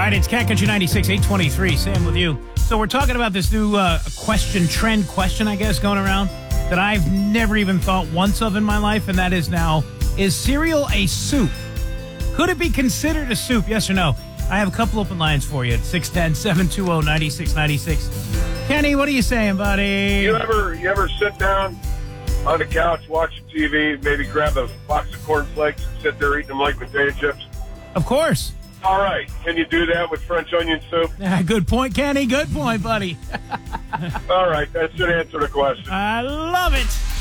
All right, it's Cat Country 96, 823. Sam with you. So we're talking about this new trend question, I guess, going around that I've never even thought once of in my life, and that is now, is cereal a soup? Could it be considered a soup, yes or no? I have a couple open lines for you at 610-720-9696. Kenny, what are you saying, buddy? You ever sit down on the couch watching TV, maybe grab a box of cornflakes and sit there eating them like potato chips? Of course. All right. Can you do that with French onion soup? Good point, Kenny. Good point, buddy. All right. That should answer the question. I love it.